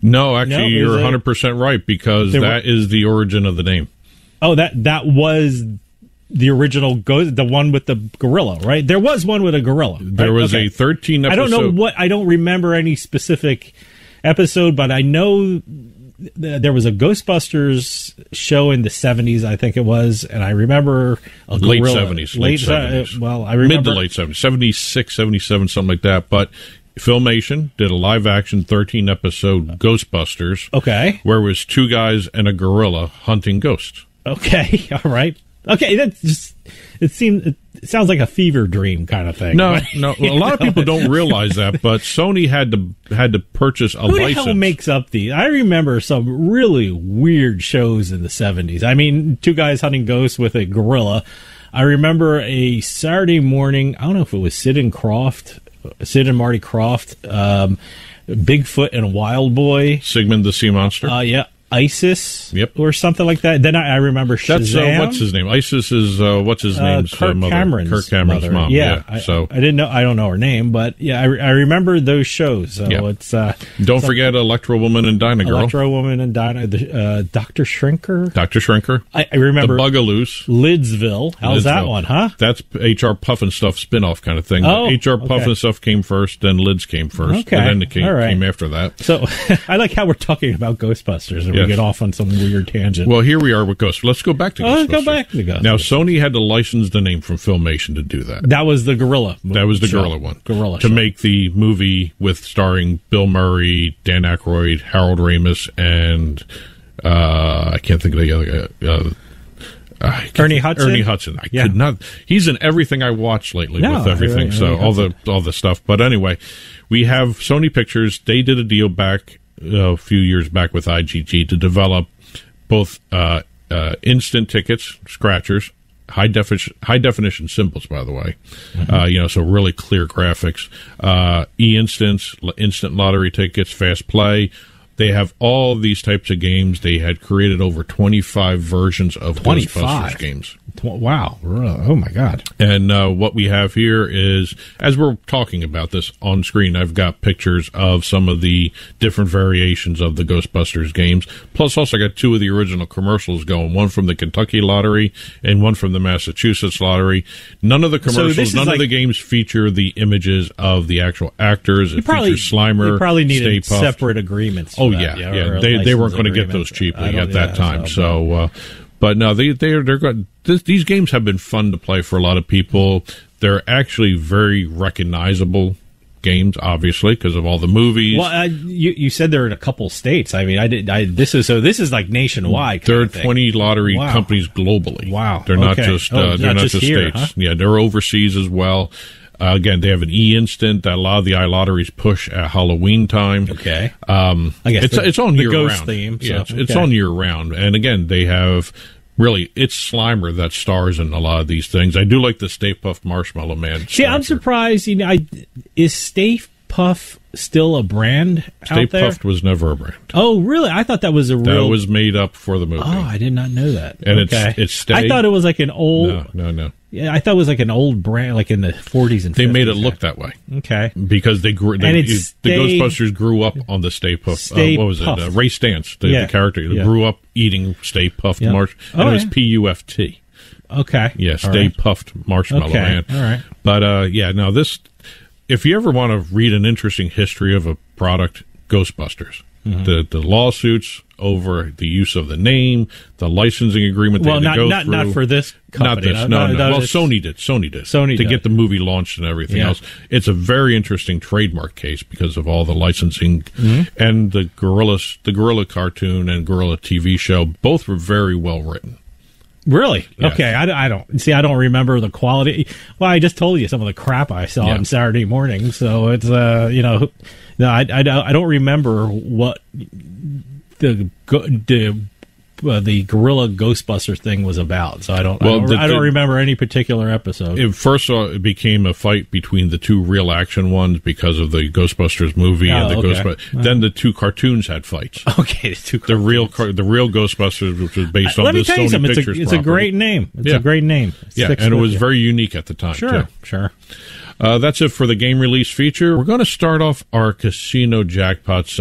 No, actually, you're 100% right, because that is the origin of the name. Oh, that was the original the one with the gorilla, right? There was one with a gorilla. Right? There was a 13 episode. I don't know I don't remember any specific episode, but I know there was a Ghostbusters show in the 70s, I think it was, and I remember a late gorilla. 70s. Late 70s. Well, I remember. Mid to late 70s. 76, 77, something like that. But Filmation did a live-action 13-episode Ghostbusters. Okay. Where it was 2 guys and a gorilla hunting ghosts. Okay, all right. Okay, that's just it sounds like a fever dream kind of thing. No. A lot of people don't realize that, but Sony had to purchase a license. Who the hell makes up these? I remember some really weird shows in the 70s. I mean, 2 guys hunting ghosts with a gorilla. I remember a Saturday morning, I don't know if it was Sid and Marty Krofft, Bigfoot and Wild Boy. Sigmund the Sea Monster. Yeah. ISIS, yep, or something like that. Then I remember Shazam. That's what's his name. ISIS is what's his name's Kirk mother. Cameron's Kirk Cameron's mother. mom. Yeah, I didn't know. I don't know her name, but yeah, I remember those shows. So it's don't forget Electro Woman and Dinah Girl. Electro Woman and Dinah. Dr. Shrinker. Dr. Shrinker. I remember the Bugaloos. Lidsville. How's that one? Huh? That's HR Puff and Stuff spinoff kind of thing. Oh, HR Puff and Stuff came first, then Lids came first, and then the came after that. So I like how we're talking about Ghostbusters, and we get off on some weird tangent. Well, here we are with Ghost. Let's go back to Ghostbusters. Let's go back to Ghostbusters. Now, Sony had to license the name from Filmation to do that. That was the gorilla. That was the gorilla one. Gorilla to make the movie with starring Bill Murray, Dan Aykroyd, Harold Ramis, and I can't think of the other guy. Ernie Hudson. Ernie Hudson. I could not. He's in everything I watch lately with everything. All the stuff. But anyway, we have Sony Pictures. They did a deal back a few years back with IGG to develop both instant tickets, scratchers, high definition symbols, by the way. So really clear graphics. E-instants, instant lottery tickets, fast play. They have all these types of games. They had created over 25 versions of Ghostbusters games. Wow. Oh, my God. And what we have here is, as we're talking about this on screen, I've got pictures of some of the different variations of the Ghostbusters games. Plus, also got 2 of the original commercials going, one from the Kentucky Lottery and one from the Massachusetts Lottery. None of the commercials, none of the games feature the images of the actual actors. It features Slimer, you probably needed Stay Puft. Separate agreements. Oh, yeah. They weren't going to get those cheaply at that time. But no, they're good. These games have been fun to play for a lot of people. They're actually very recognizable games, obviously, because of all the movies. Well, you said they're in a couple states. I mean, this is like nationwide. There are 20 lottery companies globally. Wow, they're not just they're not just here, states. Huh? Yeah, they're overseas as well. Again, they have an e-instant that a lot of the iLotteries push at Halloween time. Okay. I guess it's on year round. The ghost theme. Yeah, it's on year round. And again, they have it's Slimer that stars in a lot of these things. I do like the Stay Puft Marshmallow Man. See, I'm surprised. Is Stay Puft still a brand Stay out there? Puft was never a brand. Oh, really? I thought that was a real... That was made up for the movie. Oh, I did not know that. And it's Stay... I thought it was like an old... No. Yeah, I thought it was like an old brand, like in the 40s and 50s. They made it look that way. Okay. Because the Ghostbusters grew up on the Stay Puft. What was it? Ray Stantz, the character, grew up eating Stay Puft Marshmallow. And it was Puft. Okay. Yeah, Stay Puft Marshmallow Man. All right. But, this... If you ever want to read an interesting history of a product, Ghostbusters. Mm-hmm. The lawsuits over the use of the name, the licensing agreement. Not for this company. Not this. No. Well, Sony did to get the movie launched and everything else. It's a very interesting trademark case because of all the licensing and the Gorilla cartoon and Gorilla TV show. Both were very well written. Really? Yes. Okay. I don't remember the quality. Well, I just told you some of the crap I saw on Saturday morning. So it's no, I don't remember what the Gorilla Ghostbusters thing was about. So I don't remember any particular episode. It became a fight between the 2 real action ones because of the Ghostbusters movie and the Ghostbusters. Then the 2 cartoons had fights. Okay, the real Ghostbusters, which was based on the Sony Pictures property. It's a great name. It's a great name. And it was very unique at the time. Sure. That's it for the game release feature. We're going to start off our Casino Jackpot